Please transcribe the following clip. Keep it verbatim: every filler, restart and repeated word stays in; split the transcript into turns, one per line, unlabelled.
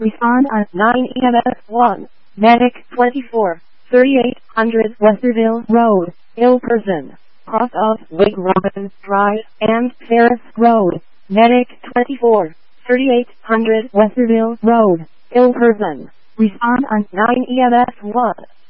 Respond on nine E M S one. Medic twenty-four, thirty-eight hundred Westerville Road, ill person. Cross of Wig Robin Drive and Ferris Road. Medic twenty-four, thirty-eight hundred Westerville Road, ill person. Respond on nine E M S one.